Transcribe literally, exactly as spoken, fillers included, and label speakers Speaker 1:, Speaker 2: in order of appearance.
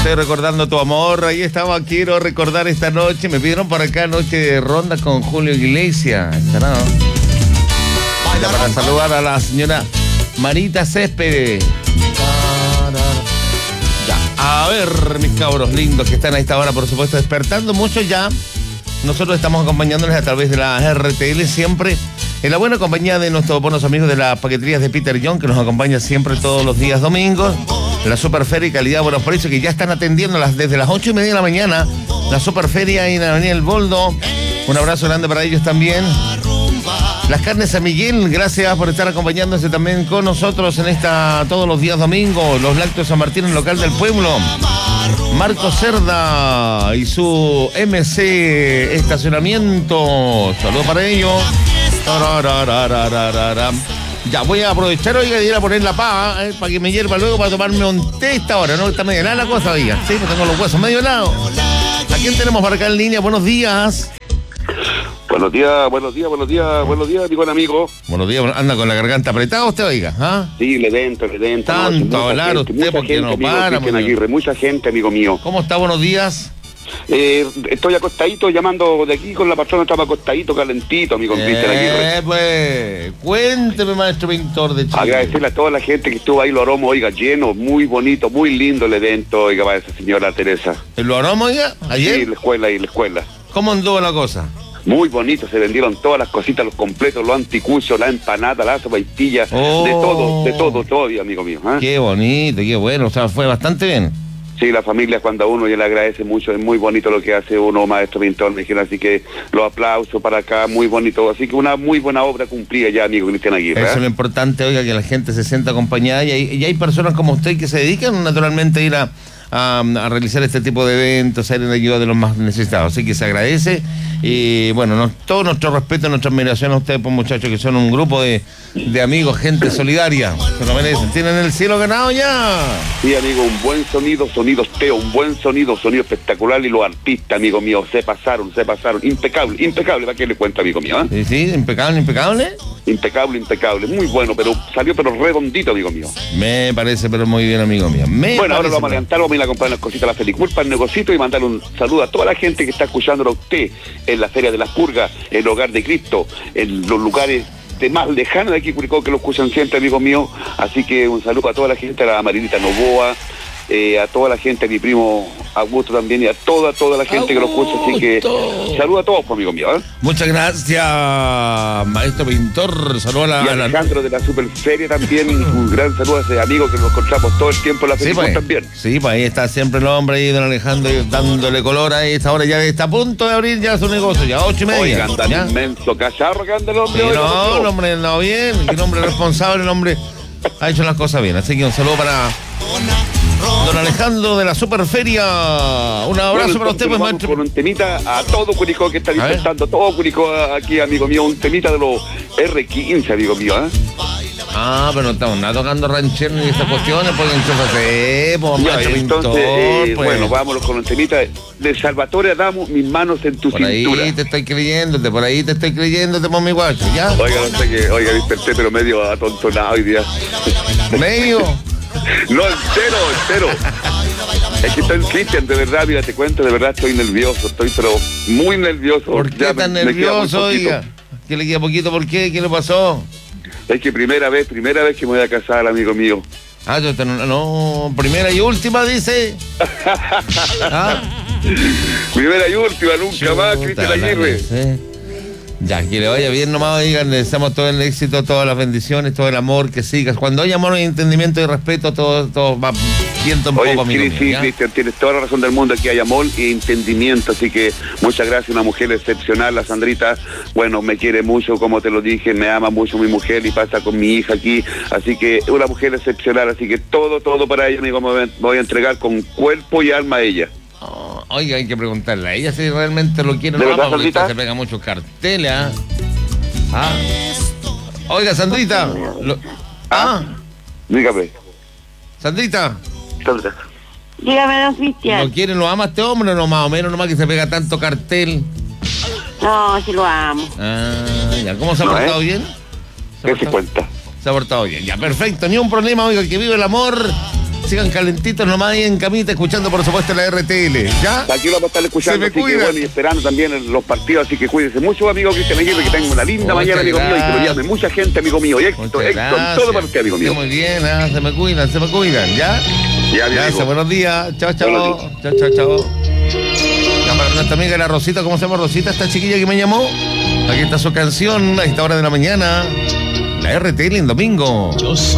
Speaker 1: Estoy recordando tu amor. Ahí estaba, quiero recordar esta noche. Me pidieron por acá noche de ronda con Julio Iglesias. ¿Estará, no? Ya para saludar a la señora Marita Céspedes. Ya, a ver, mis cabros lindos que están a esta hora, por supuesto, despertando mucho ya. Nosotros estamos acompañándoles a través de la R T L siempre, en la buena compañía de nuestros buenos amigos de las paqueterías de Peter John, que nos acompaña siempre todos los días domingos. La Superferia y Calidad Buenos Precios, que ya están atendiendo las, desde las ocho y media de la mañana. La Superferia en Avenida El Boldo. Un abrazo grande para ellos también. Las Carnes San Miguel, gracias por estar acompañándose también con nosotros en esta todos los días domingos. Los Lácteos San Martín, el local del pueblo. Marco Cerda y su M C Estacionamiento. Saludos para ellos. Ya voy a aprovechar hoy de ir a poner la pava eh, para que me hierva luego para tomarme un té esta hora, ¿no? Está medio helada la cosa, diga. Sí, pues tengo los huesos medio helados. ¿A quién tenemos para acá en línea? Buenos días.
Speaker 2: Buenos días, buenos días, buenos días, buenos días, mi buen amigo.
Speaker 1: Buenos días, anda con la garganta apretada usted, oiga, ¿ah?
Speaker 2: Sí, le dentro, le dentro.
Speaker 1: Tanto hablar usted porque no para,
Speaker 2: amigo Aguirre, mucha gente, amigo mío.
Speaker 1: ¿Cómo está? Buenos días.
Speaker 2: Eh, estoy acostadito, llamando de aquí con la persona, estaba acostadito, calentito, amigo
Speaker 1: eh,
Speaker 2: Cristian Aguirre.
Speaker 1: Pues, cuénteme, maestro pintor de Chile.
Speaker 2: Agradecerle a toda la gente que estuvo ahí, lo aromo, oiga, lleno, muy bonito, muy lindo el evento, oiga, para esa señora Teresa.
Speaker 1: ¿El lo aromo, oiga? ¿Ayer?
Speaker 2: Sí, la escuela y la escuela.
Speaker 1: ¿Cómo anduvo la cosa?
Speaker 2: Muy bonito, se vendieron todas las cositas, los completos, los anticuchos, la empanada, la sopaipilla,
Speaker 1: oh,
Speaker 2: de todo, de todo, todo, amigo mío. ¿eh?
Speaker 1: Qué bonito, qué bueno, o sea, fue bastante bien.
Speaker 2: Sí, la familia cuando a uno ya le agradece mucho, es muy bonito lo que hace uno, maestro pintor, me dijeron, así que los aplausos para acá, muy bonito, así que una muy buena obra cumplida ya, amigo Cristian Aguirre.
Speaker 1: Eso
Speaker 2: ¿eh?
Speaker 1: es lo importante, oiga, que la gente se sienta acompañada y hay, y hay personas como usted que se dedican naturalmente a ir a, a, a realizar este tipo de eventos, a ir en ayuda de los más necesitados, así que se agradece y bueno, no, todo nuestro respeto, nuestra admiración a ustedes, pues muchachos, que son un grupo de, de amigos, gente solidaria, se lo merecen, tienen el cielo ganado ya.
Speaker 2: Sí, amigo, un buen sonido, sonidos Teo, un buen sonido, sonido espectacular y los artistas, amigo mío, se pasaron, se pasaron, impecable, impecable, ¿para qué le cuento, amigo mío? ¿eh?
Speaker 1: Sí, sí, impecable, impecable.
Speaker 2: Impecable, impecable, muy bueno, pero salió pero redondito, amigo mío.
Speaker 1: Me parece, pero muy bien, amigo mío. Me
Speaker 2: bueno, ahora
Speaker 1: parece,
Speaker 2: lo vamos a levantar, vamos a ir a comprar unas cositas a la Felicul para el negocito y mandarle un saludo a toda la gente que está escuchándolo a usted en la Feria de las Purgas, en el Hogar de Cristo, en los lugares de más lejanos de aquí, Curicó, que lo escuchan siempre, amigo mío. Así que un saludo a toda la gente, a la Marinita Novoa, eh, a toda la gente, a mi primo Augusto también, y a toda, toda la gente Augusto. Que lo escucha. Así que saludo a todos, amigo mío. ¿eh?
Speaker 1: Muchas gracias, maestro pintor. Saludo a la...
Speaker 2: Y a Alejandro de la Superferia también, un gran saludo a ese amigo que nos encontramos todo el tiempo en la Felicul sí, pues, también.
Speaker 1: Sí, pues ahí está siempre el hombre ahí, don Alejandro, dándole color a esta hora, ya está a punto de abrir ya su negocio, ya ocho y media.
Speaker 2: Oiga, anda
Speaker 1: ¿ya?
Speaker 2: Inmenso cacharro que anda el hombre.
Speaker 1: Sí,
Speaker 2: oiga,
Speaker 1: no, el hombre andado bien, el hombre responsable, el hombre ha hecho las cosas bien. Así que un saludo para don Alejandro de la Superferia. Un abrazo bueno, para usted, pues, maestro.
Speaker 2: Con un temita a todo Curicó que está disfrutando, todo Curicó aquí, amigo mío, un temita de los R quince, amigo mío, ¿eh?
Speaker 1: Ah, pero no estamos nada tocando ranchero ni estas cuestiones, porque entonces, pues, maestro pintor,
Speaker 2: eh,
Speaker 1: pues.
Speaker 2: Bueno, vámonos con un temita de Salvatore Adamo, mis manos en tu
Speaker 1: por
Speaker 2: cintura.
Speaker 1: Por ahí te estoy creyéndote, por ahí te estoy creyéndote, por mi guacho, ¿ya?
Speaker 2: Oiga, no sé qué, oiga, desperté, pero medio atontonado hoy día.
Speaker 1: ¿Medio?
Speaker 2: No, entero, entero. Es que estoy Cristian, de verdad, mira, te cuento, de verdad estoy nervioso, estoy pero muy nervioso.
Speaker 1: ¿Por qué
Speaker 2: ya
Speaker 1: tan
Speaker 2: me,
Speaker 1: nervioso,
Speaker 2: me
Speaker 1: oiga? ¿Qué le queda poquito? ¿Por qué? ¿Qué le pasó?
Speaker 2: Es que primera vez, primera vez que me voy a casar, amigo mío.
Speaker 1: Ah, yo te, no, no, primera y última, dice. ¿Ah?
Speaker 2: Primera y última, nunca Chuta, más, Cristian Aguirre.
Speaker 1: ¿sí? Ya, que le vaya bien nomás, oigan, le deseamos todo el éxito, todas las bendiciones, todo el amor que sigas. Cuando hay amor y entendimiento y respeto, todo, todo va viento un
Speaker 2: Oye,
Speaker 1: poco, amigo.
Speaker 2: Sí,
Speaker 1: mío,
Speaker 2: sí,
Speaker 1: ¿ya?
Speaker 2: Cristian, tienes toda la razón del mundo, aquí hay amor y entendimiento, así que muchas gracias, una mujer excepcional, la Sandrita, bueno, me quiere mucho, como te lo dije, me ama mucho mi mujer y pasa con mi hija aquí, así que una mujer excepcional, así que todo, todo para ella, amigo, me voy a entregar con cuerpo y alma a ella.
Speaker 1: Oh, oiga, hay que preguntarle a ella si realmente lo quiere o no,
Speaker 2: verdad,
Speaker 1: porque
Speaker 2: Sandrita?
Speaker 1: se pega muchos carteles, ¿ah? ¿Ah? Oiga, Sandrita. Lo...
Speaker 2: Ah, dígame.
Speaker 1: Sandrita.
Speaker 2: Sandra.
Speaker 3: Dígame, don Cristian.
Speaker 1: ¿Lo quiere, lo ama este hombre o no más o menos nomás que se pega tanto cartel?
Speaker 3: No, sí lo amo.
Speaker 1: Ah, ya, ¿cómo se ha
Speaker 2: No,
Speaker 1: portado
Speaker 2: ¿eh?
Speaker 1: bien?
Speaker 2: ¿Qué se cuenta?
Speaker 1: Se ha portado bien, ya, perfecto, ni un problema, oiga, que vive el amor Sigan calentitos nomás ahí en camita, escuchando por supuesto la R T L, ¿ya?
Speaker 2: Aquí lo vamos a estar escuchando,
Speaker 1: Se me
Speaker 2: así que
Speaker 1: cuidan.
Speaker 2: bueno, y esperando también los partidos, así que cuídense mucho, amigo Cristian Aguirre, que tenga una linda
Speaker 1: Muchas
Speaker 2: mañana, amigo mío, y que lo
Speaker 1: gracias.
Speaker 2: llame mucha gente, amigo mío, y éxito,
Speaker 1: Muchas
Speaker 2: éxito en
Speaker 1: gracias.
Speaker 2: todo para usted, amigo mío.
Speaker 1: Sí, muy bien, ah, se me cuidan, se me cuidan, ¿ya?
Speaker 2: Ya, mi
Speaker 1: Gracias,
Speaker 2: amigo.
Speaker 1: buenos días. Chao, chao.
Speaker 2: Buenos
Speaker 1: Chao, chao, chao. Ya para nuestra amiga la Rosita, ¿cómo se llama Rosita? Esta chiquilla que me llamó. Aquí está su canción a esta hora de la mañana. La R T L en domingo.